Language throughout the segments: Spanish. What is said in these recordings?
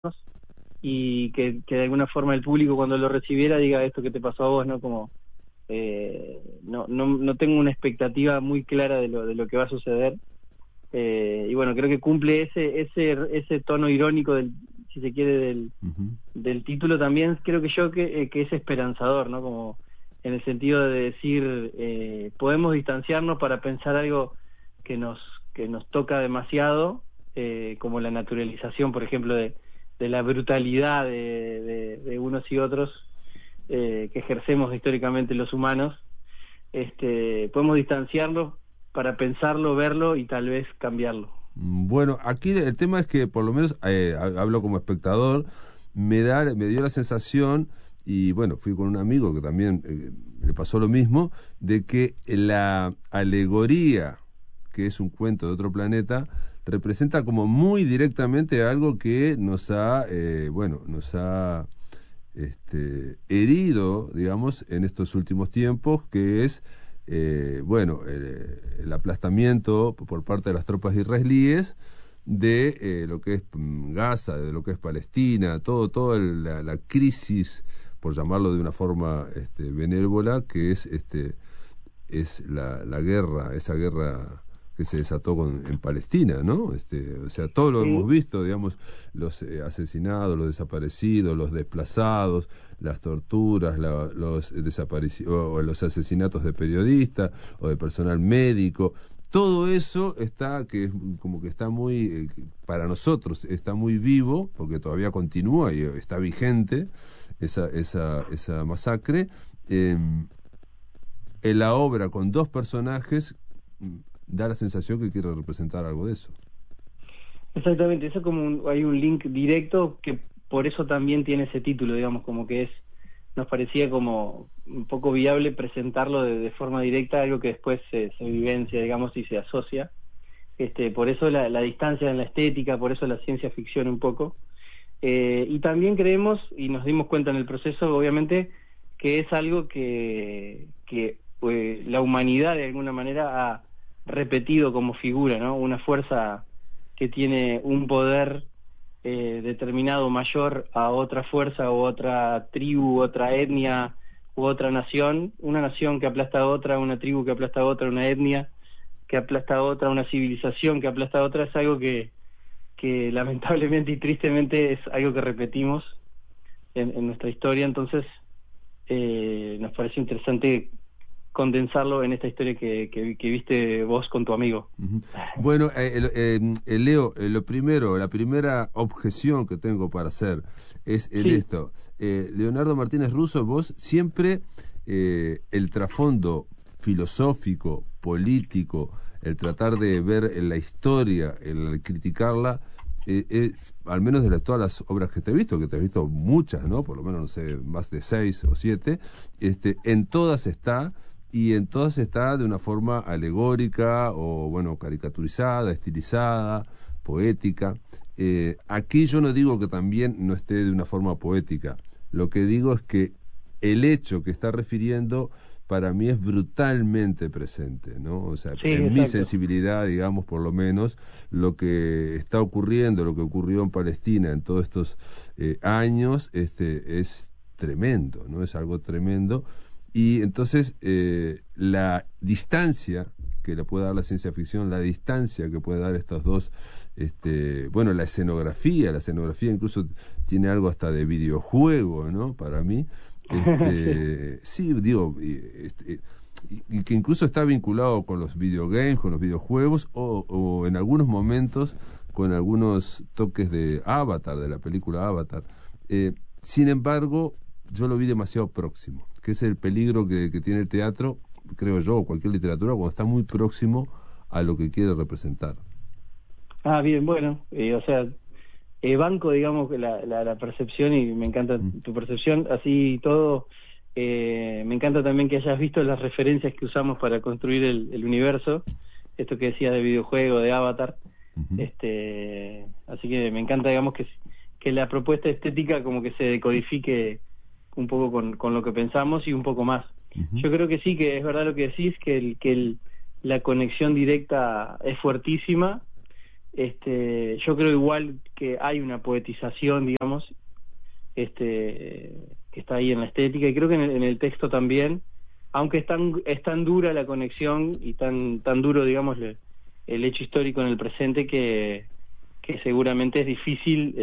y que de alguna forma el público cuando lo recibiera diga esto que te pasó a vos, ¿no? Como no tengo una expectativa muy clara de lo que va a suceder. Y bueno, creo que cumple ese tono irónico si se quiere, Ujú. del título también, creo que es esperanzador, ¿no? Como en el sentido de decir, podemos distanciarnos para pensar algo que nos, que nos toca demasiado, como la naturalización, por ejemplo, de la brutalidad de unos y otros, que ejercemos históricamente los humanos. Podemos distanciarnos para pensarlo, verlo y tal vez cambiarlo. Bueno, aquí el tema es que por lo menos hablo como espectador, me dio la sensación, y bueno, fui con un amigo que también le pasó lo mismo, de que la alegoría, que es un cuento de otro planeta, representa como muy directamente algo que nos ha herido, digamos, en estos últimos tiempos, que es el aplastamiento por parte de las tropas israelíes de lo que es Gaza, de lo que es Palestina, toda la crisis, por llamarlo de una forma benévola, que es la guerra, esa guerra que se desató en Palestina, ¿no? O sea, todo lo hemos Sí, visto, digamos, los asesinados, los desaparecidos, los desplazados, las torturas, los desaparecidos, o los asesinatos de periodistas o de personal médico. Todo eso está, como que está muy, para nosotros, está muy vivo, porque todavía continúa y está vigente esa masacre. En la obra con dos personajes da la sensación que quiere representar algo de eso. exactamente, eso como hay un link directo que por eso también tiene ese título, digamos, como que nos parecía como un poco viable presentarlo de forma directa, algo que después se vivencia, digamos, y se asocia. Por eso la distancia en la estética, por eso la ciencia ficción un poco. Y también creemos, y nos dimos cuenta en el proceso, obviamente, que es algo que la humanidad de alguna manera ha repetido como figura, ¿no? Una fuerza que tiene un poder determinado mayor a otra fuerza u otra tribu, otra etnia u otra nación, una nación que aplasta a otra, una tribu que aplasta a otra, una etnia que aplasta a otra, una civilización que aplasta a otra, es algo que lamentablemente y tristemente es algo que repetimos en nuestra historia. Entonces nos parece interesante condensarlo en esta historia que viste vos con tu amigo. Ujú. Bueno, Leo, lo primero, la primera objeción que tengo para hacer es en Sí, esto. Leonardo Martínez Russo, vos siempre el trasfondo filosófico, político, el tratar de ver en la historia, el criticarla, al menos de todas las obras que te he visto muchas, ¿no? Por lo menos, no sé, más de 6 o 7, en todas está, y en todas está de una forma alegórica o, bueno, caricaturizada, estilizada, poética. Aquí yo no digo que también no esté de una forma poética. Lo que digo es que el hecho que está refiriendo para mí es brutalmente presente, ¿no? O sea, sí, en mi exacto. sensibilidad, digamos, por lo menos, lo que está ocurriendo, lo que ocurrió en Palestina en todos estos años, es tremendo, ¿no? Es algo tremendo. Y entonces la distancia que le puede dar la ciencia ficción, la distancia que puede dar estos dos, la escenografía incluso tiene algo hasta de videojuego, ¿no? Para mí, Sí. sí, digo, y que incluso está vinculado con los videogames, con los videojuegos, o en algunos momentos con algunos toques de Avatar, de la película Avatar. Sin embargo, yo lo vi demasiado próximo, que es el peligro que tiene el teatro, creo yo, o cualquier literatura, cuando está muy próximo a lo que quiere representar. Ah, bien, bueno, o sea, banco, digamos, la percepción y me encanta Mm. tu percepción, así todo. Me encanta también que hayas visto las referencias que usamos para construir el universo, esto que decías de videojuego, de Avatar. Ujú. Así que me encanta, digamos, que la propuesta estética como que se decodifique un poco con lo que pensamos y un poco más. Ujú. Yo creo que sí, que es verdad lo que decís, la conexión directa es fuertísima, yo creo igual que hay una poetización, digamos, que está ahí en la estética, y creo que en el texto también, aunque es tan dura la conexión y tan duro, digamos, el hecho histórico en el presente, que seguramente es difícil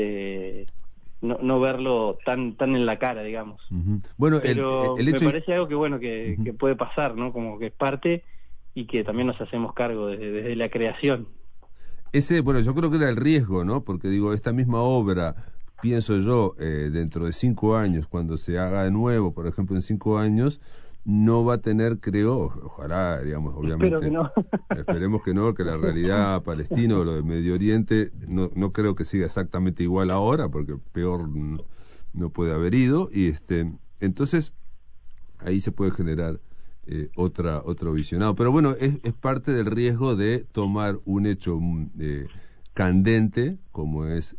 no verlo tan en la cara, digamos. Bueno, pero el hecho me parece algo que bueno que puede pasar, ¿no? Como que es parte, y que también nos hacemos cargo desde la creación. Bueno, yo creo que era el riesgo, ¿no? Porque digo, esta misma obra, pienso yo, dentro de 5 años, cuando se haga de nuevo, por ejemplo, en 5 años, no va a tener, creo, ojalá, digamos, obviamente. Espero que no. Esperemos que no, que la realidad palestina o lo de Medio Oriente no creo que siga exactamente igual ahora, porque peor no puede haber ido, y entonces ahí se puede generar otro visionado. Pero bueno, es parte del riesgo de tomar un hecho candente, como es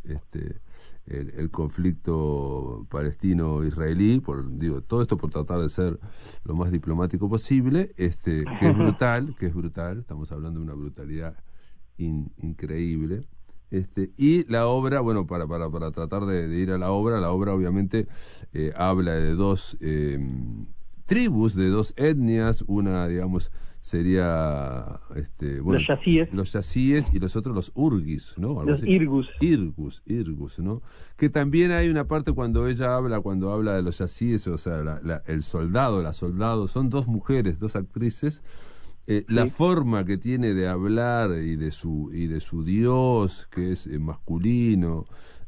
el conflicto palestino-israelí, todo esto por tratar de ser lo más diplomático posible, que es brutal, estamos hablando de una brutalidad increíble. Y la obra, bueno, para tratar de ir a la obra obviamente habla de dos tribus, de dos etnias, una, digamos, sería bueno, los yazíes y los otros los urguis, ¿no? Los irgus, ¿no? Que también hay una parte cuando habla de los yazíes, o sea, el soldado, la soldado, son dos mujeres, dos actrices. Sí. La forma que tiene de hablar y de su dios, que es masculino,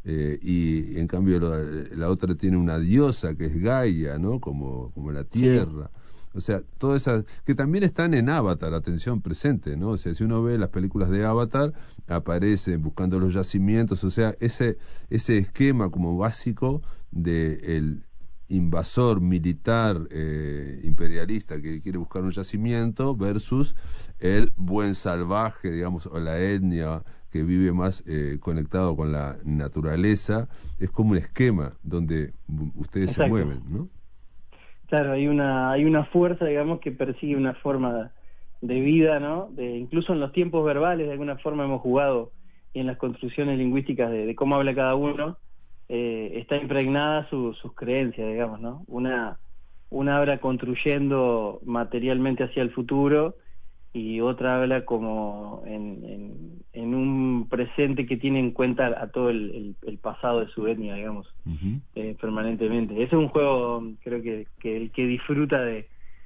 y en cambio la otra tiene una diosa que es Gaia, ¿no? Como la tierra. Sí. O sea, todas esas que también están en Avatar, atención, presente, ¿no? O sea, si uno ve las películas de Avatar, aparecen buscando los yacimientos, o sea, ese esquema como básico de el invasor militar imperialista que quiere buscar un yacimiento versus el buen salvaje, digamos, o la etnia que vive más conectado con la naturaleza. Es como un esquema donde ustedes Exacto. Se mueven, ¿no? Claro, hay una fuerza, digamos, que persigue una forma de vida, ¿no? Incluso en los tiempos verbales, de alguna forma hemos jugado, y en las construcciones lingüísticas de cómo habla cada uno, está impregnada sus creencias, digamos, ¿no? Una habla construyendo materialmente hacia el futuro, y otra habla como en un presente que tiene en cuenta a todo el pasado de su etnia, digamos, permanentemente. Ese es un juego, creo que el que disfruta de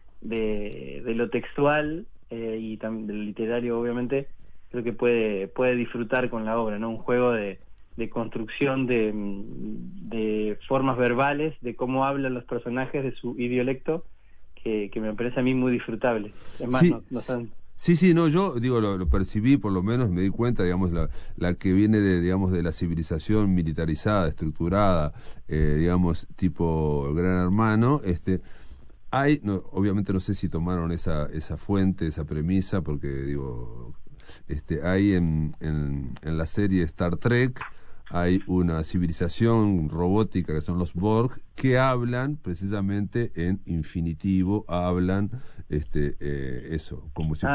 lo textual y también del literario, obviamente, creo que puede disfrutar con la obra, ¿no? Un juego de construcción de formas verbales, de cómo hablan los personajes, de su idiolecto, que me parece a mí muy disfrutable. Es más, sí. Sí, no, yo digo, lo percibí, por lo menos me di cuenta, digamos, la que viene de la civilización militarizada, estructurada, digamos, tipo Gran Hermano, obviamente no sé si tomaron esa fuente, esa premisa, porque digo, hay en la serie Star Trek, hay una civilización robótica que son los Borg, que hablan precisamente en infinitivo, hablan eso, como si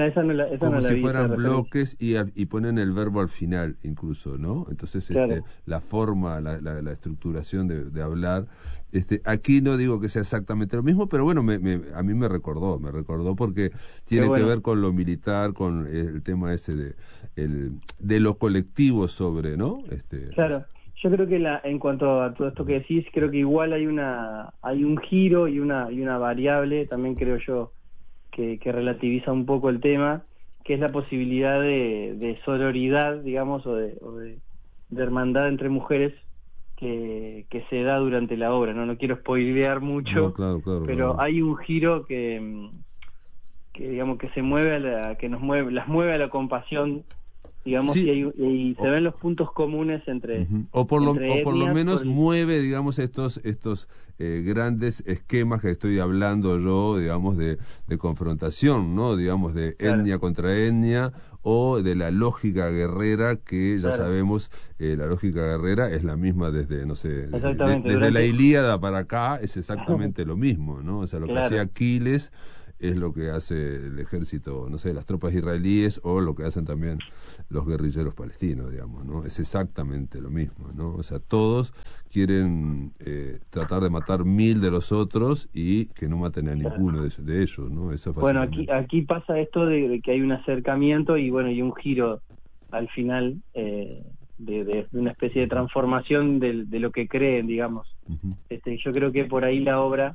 fueran bloques, y ponen el verbo al final incluso, ¿no? Entonces claro. La forma, la estructuración de hablar, aquí no digo que sea exactamente lo mismo, pero bueno, a mí me recordó porque tiene que ver con lo militar, con el tema ese de lo colectivo sobre, ¿no? Claro. Yo creo que en cuanto a todo esto que decís, creo que igual hay un giro y una variable, también creo yo, que relativiza un poco el tema, que es la posibilidad de sororidad, digamos, o de hermandad entre mujeres que se da durante la obra, ¿no? No quiero spoilear mucho, claro, pero hay un giro que digamos que se mueve las mueve a la compasión, digamos, sí. y se ven los puntos comunes entre o por lo menos mueve, digamos, estos grandes esquemas que estoy hablando yo, digamos, de confrontación, ¿no? Digamos, de etnia contra etnia, o de la lógica guerrera, que ya sabemos, la lógica guerrera es la misma desde, no sé, desde la Ilíada para acá, es exactamente lo mismo, ¿no? O sea, lo que hacía Aquiles es lo que hace el ejército, no sé, las tropas israelíes o lo que hacen también los guerrilleros palestinos, digamos, ¿no? Es exactamente lo mismo, ¿no? O sea, todos quieren tratar de matar 1000 de los otros y que no maten a ninguno de ellos, ¿no? Eso bueno, aquí pasa esto de que hay un acercamiento y bueno, y un giro al final de una especie de transformación de lo que creen, digamos. Uh-huh. Yo creo que por ahí la obra,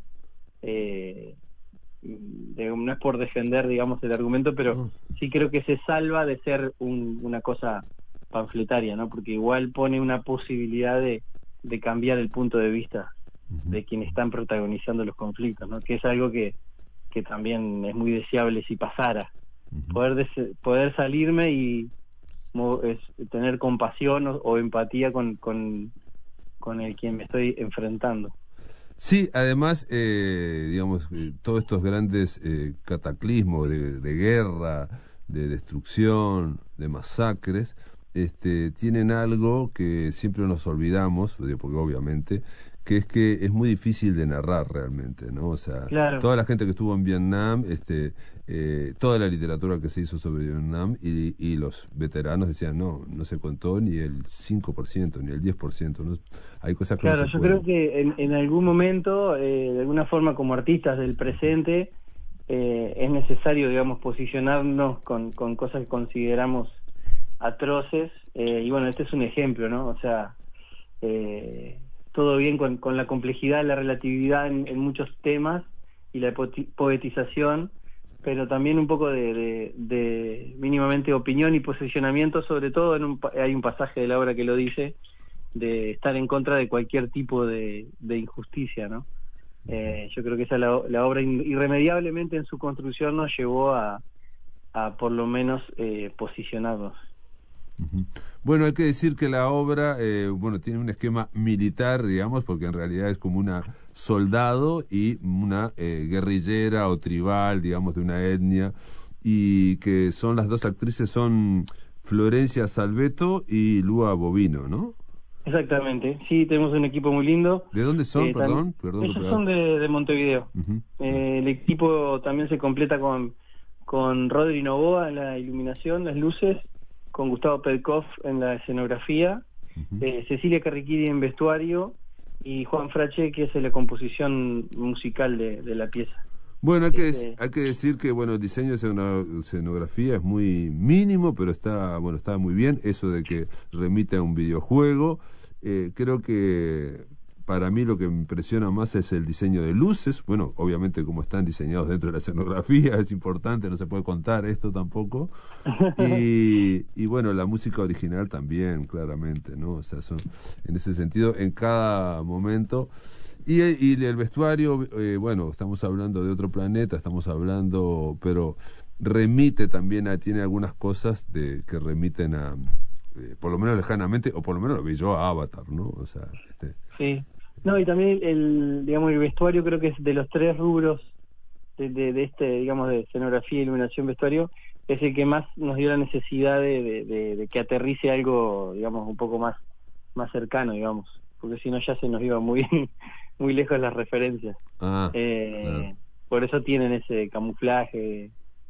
no es por defender, digamos, el argumento, pero sí creo que se salva de ser una cosa panfletaria, ¿no? Porque igual pone una posibilidad de cambiar el punto de vista de quienes están protagonizando los conflictos, ¿no? Que es algo que también es muy deseable si pasara. Poder salirme y tener compasión o empatía con el quien me estoy enfrentando. Sí, además, digamos, todos estos grandes cataclismos de guerra, de destrucción, de masacres, tienen algo que siempre nos olvidamos, porque obviamente, que es muy difícil de narrar realmente, ¿no? O sea, claro. Toda la gente que estuvo en Vietnam, toda la literatura que se hizo sobre Vietnam y los veteranos decían, no se contó ni el 5%, ni el 10%, ¿no? Hay cosas que claro, no se yo pueden. creo que en algún momento, de alguna forma como artistas del presente, es necesario, digamos, posicionarnos con cosas que consideramos atroces, y bueno, este es un ejemplo, ¿no? O sea, todo bien con la complejidad, la relatividad en muchos temas y la poetización, pero también un poco de mínimamente opinión y posicionamiento, sobre todo hay un pasaje de la obra que lo dice, de estar en contra de cualquier tipo de injusticia, ¿no? Yo creo que esa la obra irremediablemente en su construcción nos llevó a por lo menos posicionarnos. Uh-huh. Bueno, hay que decir que la obra, tiene un esquema militar, digamos, porque en realidad es como una soldado y una guerrillera o tribal, digamos, de una etnia, y que son las dos actrices, son Florencia Salveto y Lua Bovino, ¿no? Exactamente, sí, tenemos un equipo muy lindo. ¿De dónde son? Perdón. Ellos son de Montevideo. Uh-huh. El equipo también se completa con Rodri Novoa en la iluminación, las luces, con Gustavo Pedkov en la escenografía, uh-huh. Cecilia Carriquiri en vestuario y Juan Frache, que es la composición musical de la pieza. Bueno, hay que decir que el diseño de escenografía es muy mínimo, pero está muy bien. Eso de que remite a un videojuego, creo que para mí lo que me impresiona más es el diseño de luces. Bueno, obviamente como están diseñados dentro de la escenografía es importante, no se puede contar esto tampoco. Y bueno, la música original también, claramente, ¿no? O sea, son en ese sentido en cada momento. Y el vestuario, estamos hablando de otro planeta, pero remite también tiene algunas cosas que remiten a, por lo menos lejanamente, o por lo menos lo vi yo, a Avatar, ¿no? O sea, sí. No, y también el vestuario creo que es de los tres rubros de digamos, de escenografía, iluminación, vestuario, es el que más nos dio la necesidad de que aterrice algo, digamos, un poco más cercano, digamos, porque si no ya se nos iba muy lejos las referencias. Claro. Por eso tienen ese camuflaje,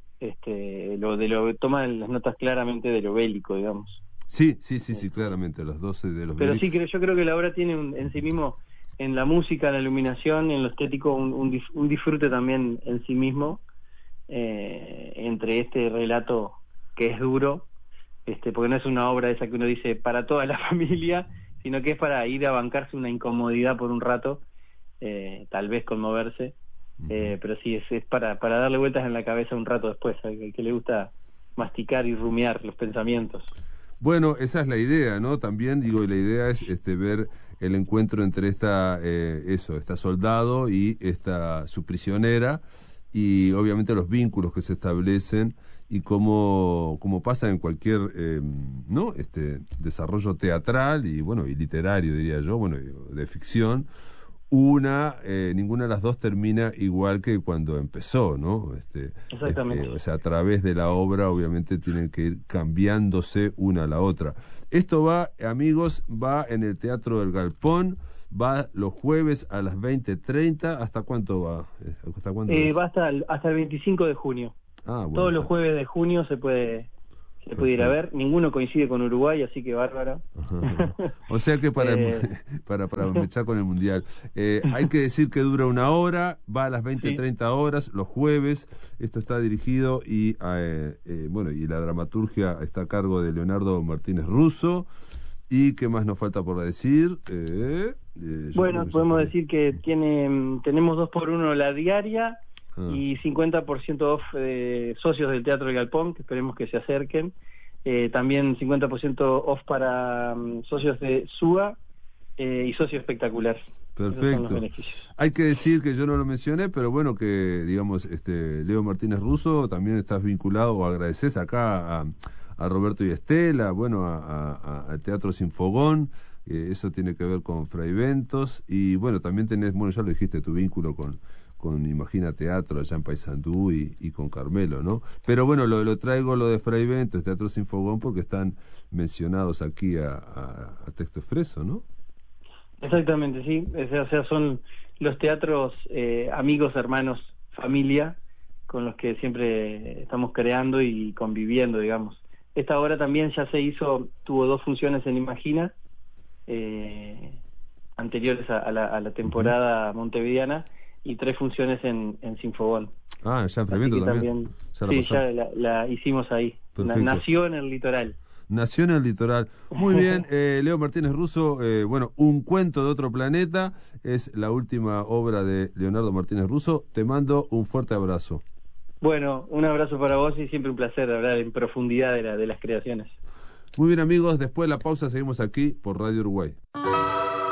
toman las notas claramente de lo bélico, digamos. Sí, claramente, los 12 de los pero bélicos. Sí, yo creo que la obra tiene en sí mismo, en la música, en la iluminación, en lo estético, un disfrute también en sí mismo, entre este relato que es duro, porque no es una obra esa que uno dice para toda la familia, sino que es para ir a bancarse una incomodidad por un rato, tal vez conmoverse, pero sí, es para darle vueltas en la cabeza un rato después, al que le gusta masticar y rumiar los pensamientos. Bueno, esa es la idea, ¿no? También, la idea es ver el encuentro entre esta soldado y su prisionera, y obviamente los vínculos que se establecen y cómo pasa en cualquier desarrollo teatral y literario, diría yo, de ficción. Ninguna de las dos termina igual que cuando empezó, ¿no? Exactamente. O sea, a través de la obra obviamente tienen que ir cambiándose una a la otra. Esto va, amigos, en el Teatro del Galpón, va los jueves a las 20:30. ¿Hasta cuánto va? ¿Hasta cuándo va hasta el 25 de junio. Bueno, Todos los jueves de junio se puede ir a ver. Ninguno coincide con Uruguay, así que bárbaro. Ajá. O sea que para empezar con el Mundial, hay que decir que dura 1 hora, va a las 20:30 horas, los jueves. Esto está dirigido y y la dramaturgia está a cargo de Leonardo Martínez Russo. ¿Y qué más nos falta por decir? Bueno, podemos decir que tenemos 2x1 la diaria y 50% off socios del Teatro del Galpón, que esperemos que se acerquen. También 50% off para socios de SUA y socio espectacular. Perfecto. Hay que decir que yo no lo mencioné, pero bueno, que digamos, Leo Martínez Russo, también estás vinculado, o agradeces acá a Roberto y Estela, bueno, a Teatro Sin Fogón, eso tiene que ver con Fraiventos, y bueno, también tenés, bueno, ya lo dijiste, tu vínculo con Imagina Teatro allá en Paysandú y con Carmelo, ¿no? Pero bueno, lo traigo lo de Fraiventos, Teatro Sin Fogón, porque están mencionados aquí a texto expreso, ¿no? Exactamente, sí, o sea, son los teatros amigos, hermanos, familia, con los que siempre estamos creando y conviviendo, digamos. Esta obra también ya tuvo 2 funciones en Imagina, anteriores a la temporada montevideana, y 3 funciones en Sinfogón. Ah, ya en Fraiventos también. Ya la hicimos ahí. Nació en el litoral. Nació en el litoral. Muy bien, Leo Martínez Russo, Un cuento de otro planeta, es la última obra de Leonardo Martínez Russo. Te mando un fuerte abrazo. Bueno, un abrazo para vos y siempre un placer hablar en profundidad de las creaciones. Muy bien, amigos, después de la pausa seguimos aquí por Radio Uruguay.